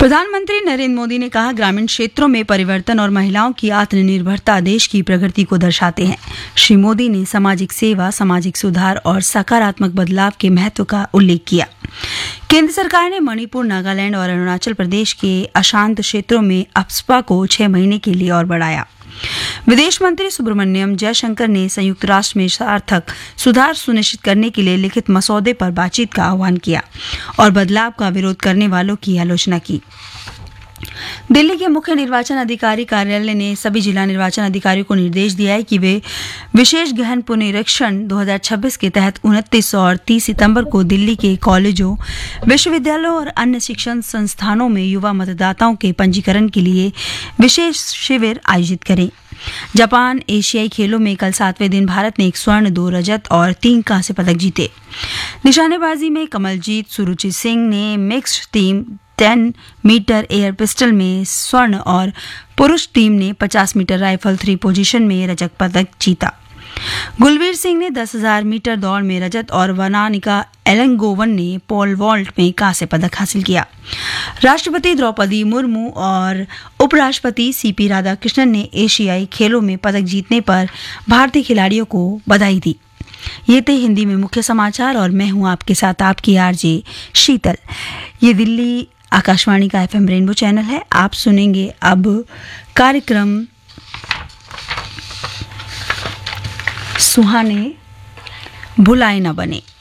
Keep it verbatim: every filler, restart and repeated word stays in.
प्रधानमंत्री नरेंद्र मोदी ने कहा, ग्रामीण क्षेत्रों में परिवर्तन और महिलाओं की आत्मनिर्भरता देश की प्रगति को दर्शाते हैं। श्री मोदी ने सामाजिक सेवा, सामाजिक सुधार और सकारात्मक बदलाव के महत्व का उल्लेख किया। केंद्र सरकार ने मणिपुर, नागालैंड और अरुणाचल प्रदेश के अशांत क्षेत्रों में अफ्स्पा को छह महीने के लिए और बढ़ाया। विदेश मंत्री सुब्रमण्यम जयशंकर ने संयुक्त राष्ट्र में सार्थक सुधार सुनिश्चित करने के लिए लिखित मसौदे पर बातचीत का आह्वान किया और बदलाव का विरोध करने वालों की आलोचना की। दिल्ली के मुख्य निर्वाचन अधिकारी कार्यालय ने सभी जिला निर्वाचन अधिकारियों को निर्देश दिया है कि वे विशेष गहन पुनरीक्षण दो हज़ार छब्बीस के तहत उनतीस और तीस सितंबर को दिल्ली के कॉलेजों, विश्वविद्यालयों और अन्य शिक्षण संस्थानों में युवा मतदाताओं के पंजीकरण के लिए विशेष शिविर आयोजित करें। जापान एशियाई खेलों में कल सातवें दिन भारत ने एक स्वर्ण, दो रजत और तीन कांस्य पदक जीते। निशानेबाजी में कमलजीत सुरुचि सिंह ने मिक्स्ड टीम दस मीटर एयर पिस्टल में स्वर्ण और पुरुष टीम ने पचास मीटर राइफल थ्री पोजीशन में रजत पदक जीता। गुलवीर सिंह ने दस हज़ार मीटर दौड़ में रजत और वनानिका एलंगोवन ने पोल वॉल्ट में कांस्य पदक हासिल किया। राष्ट्रपति द्रौपदी मुर्मू और उपराष्ट्रपति सीपी राधाकृष्णन ने एशियाई खेलों में पदक जीतने पर भारतीय खिलाड़ियों को बधाई दी। ये थे हिंदी में मुख्य समाचार और मैं हूं आपके साथ आपकी आरजे शीतल। ये दिल्ली आकाशवाणी का एफएम रेनबो चैनल है। आप सुनेंगे अब कार्यक्रम सुहाने भुलाए न बने।